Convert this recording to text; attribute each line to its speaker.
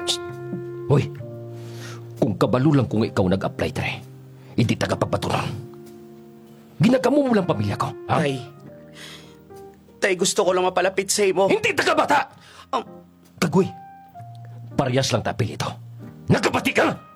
Speaker 1: Hoy, kung kabalo lang kung ikaw nag-apply tare, hindi tagapagpatunon. Ginagamo mo lang pamilya ko, ha?
Speaker 2: Tay, gusto ko lang mapalapit sa imo.
Speaker 1: Hindi tagabata! Kagoy, parehas lang tapil ito. Nagkapati ka!